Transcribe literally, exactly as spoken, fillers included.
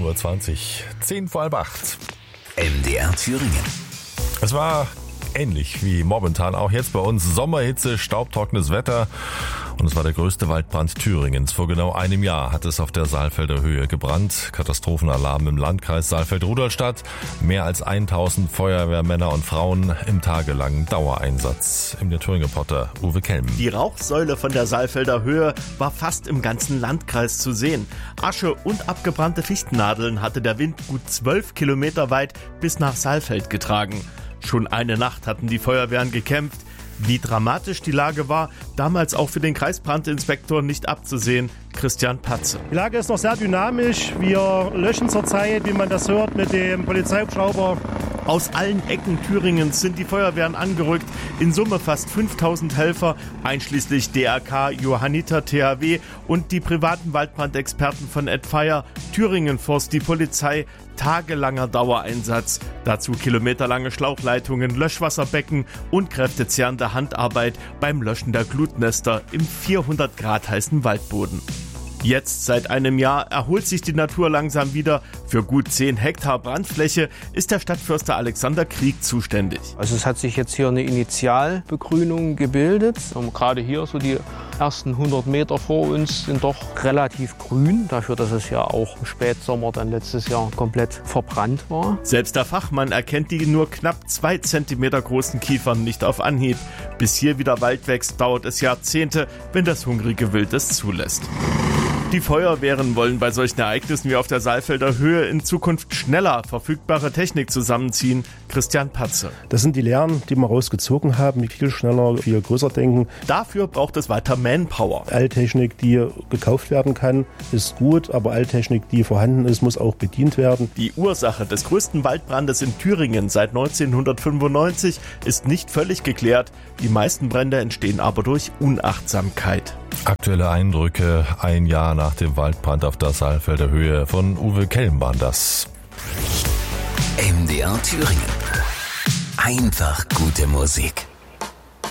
Uhr zwanzig, zehn vor halb acht. M D R Thüringen. Es war ähnlich wie momentan auch jetzt bei uns. Sommerhitze, staubtrockenes Wetter und es war der größte Waldbrand Thüringens. Vor genau einem Jahr hat es auf der Saalfelder Höhe gebrannt. Katastrophenalarm im Landkreis Saalfeld-Rudolstadt. Mehr als tausend Feuerwehrmänner und Frauen im tagelangen Dauereinsatz. Im Thüringer Reporter Uwe Kelm. Die Rauchsäule von der Saalfelder Höhe war fast im ganzen Landkreis zu sehen. Asche und abgebrannte Fichtennadeln hatte der Wind gut zwölf Kilometer weit bis nach Saalfeld getragen. Schon eine Nacht hatten die Feuerwehren gekämpft. Wie dramatisch die Lage war, damals auch für den Kreisbrandinspektor nicht abzusehen. Christian Patze. Die Lage ist noch sehr dynamisch. Wir löschen zurzeit, wie man das hört, mit dem Polizeihubschrauber. Aus allen Ecken Thüringens sind die Feuerwehren angerückt. In Summe fast fünftausend Helfer, einschließlich D R K, Johanniter, T H W und die privaten Waldbrandexperten von Ed Fire, Thüringen Forst, die Polizei. Tagelanger Dauereinsatz. Dazu kilometerlange Schlauchleitungen, Löschwasserbecken und kräftezehrende Handarbeit beim Löschen der Glutnester im vierhundert Grad heißen Waldboden. Jetzt, seit einem Jahr, erholt sich die Natur langsam wieder. Für gut zehn Hektar Brandfläche ist der Stadtförster Alexander Krieg zuständig. Also es hat sich jetzt hier eine Initialbegrünung gebildet. Und gerade hier so die ersten hundert Meter vor uns sind doch relativ grün, dafür, dass es ja auch im Spätsommer dann letztes Jahr komplett verbrannt war. Selbst der Fachmann erkennt die nur knapp zwei Zentimeter großen Kiefern nicht auf Anhieb. Bis hier wieder Wald wächst, dauert es Jahrzehnte, wenn das hungrige Wild es zulässt. Die Feuerwehren wollen bei solchen Ereignissen wie auf der Saalfelder Höhe in Zukunft schneller verfügbare Technik zusammenziehen. Christian Patze. Das sind die Lehren, die wir rausgezogen haben, die viel schneller, viel größer denken. Dafür braucht es weiter Manpower. Alttechnik, die gekauft werden kann, ist gut, aber Alttechnik, die vorhanden ist, muss auch bedient werden. Die Ursache des größten Waldbrandes in Thüringen seit neunzehnhundertfünfundneunzig ist nicht völlig geklärt. Die meisten Brände entstehen aber durch Unachtsamkeit. Aktuelle Eindrücke ein Jahr nach dem Waldbrand auf der Saalfelder Höhe. Von Uwe Kelm waren das. M D R Thüringen. Einfach gute Musik.